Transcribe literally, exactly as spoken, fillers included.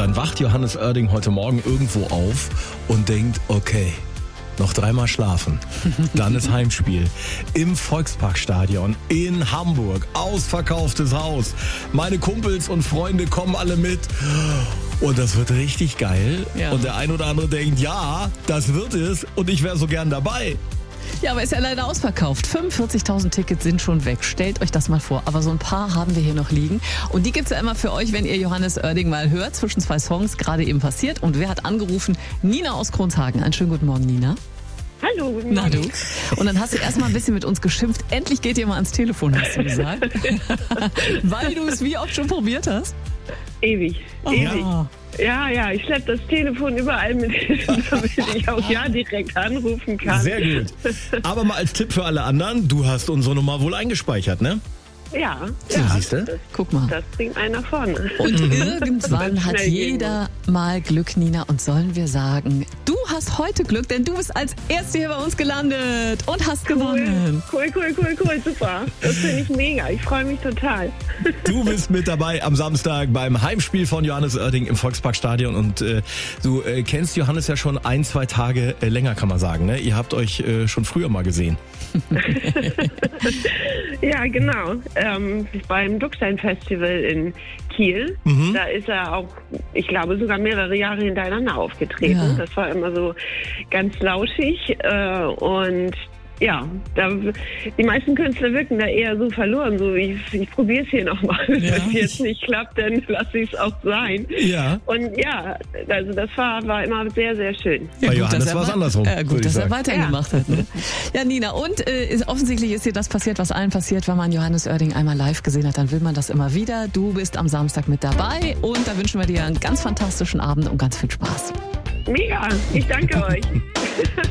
dann wacht Johannes Oerding heute Morgen irgendwo auf und denkt, okay, noch dreimal schlafen. Dann ist Heimspiel im Volksparkstadion in Hamburg. Ausverkauftes Haus. Meine Kumpels und Freunde kommen alle mit. Und das wird richtig geil. Ja. Und der ein oder andere denkt, ja, das wird es. Und ich wäre so gern dabei. Ja, aber ist ja leider ausverkauft. fünfundvierzigtausend Tickets sind schon weg. Stellt euch das mal vor. Aber so ein paar haben wir hier noch liegen. Und die gibt's ja immer für euch, wenn ihr Johannes Oerding mal hört. Zwischen zwei Songs, gerade eben passiert. Und wer hat angerufen? Nina aus Kronshagen. Einen schönen guten Morgen, Nina. Hallo, guten Na Morgen. du. Und dann hast du erst mal ein bisschen mit uns geschimpft. Endlich geht ihr mal ans Telefon, hast du gesagt. Weil du es wie oft schon probiert hast. Ewig, ewig. Ja. Ja, ja, ich schleppe das Telefon überall mit hin, damit ich auch ja direkt anrufen kann. Sehr gut. Aber mal als Tipp für alle anderen, du hast unsere Nummer wohl eingespeichert, ne? Ja, So, ja. siehst du? Das, Guck mal. das bringt einen nach vorne. Und irgendwann Wenn's hat schnell gehen jeder mal Glück, Nina. Und sollen wir sagen, du hast heute Glück, denn du bist als Erste hier bei uns gelandet und hast gewonnen. Cool, cool, cool, cool, super. Das finde ich mega. Ich freue mich total. Du bist mit dabei am Samstag beim Heimspiel von Johannes Oerding im Volksparkstadion. Und äh, du äh, kennst Johannes ja schon ein, zwei Tage äh, länger, kann man sagen. Ne? Ihr habt euch äh, schon früher mal gesehen. Ja, genau. Ähm, beim Duckstein-Festival in Kiel, Mhm. da ist er auch, ich glaube, sogar mehrere Jahre hintereinander aufgetreten. Ja. Das war immer so ganz lauschig äh, und ja, da, die meisten Künstler wirken da eher so verloren, so ich, ich probiere es hier nochmal. Ja. Wenn es jetzt nicht klappt, dann lasse ich es auch sein. Ja. Und ja, also das war, war immer sehr, sehr schön. Bei gut, Johannes dass er war's wei- andersrum, Äh, würde gut, ich dass er sagen. weitergemacht hat. Ne? Ja, Nina, und äh, ist, offensichtlich ist dir das passiert, was allen passiert, wenn man Johannes Oerding einmal live gesehen hat, dann will man das immer wieder. Du bist am Samstag mit dabei und da wünschen wir dir einen ganz fantastischen Abend und ganz viel Spaß. Mega, ich danke euch.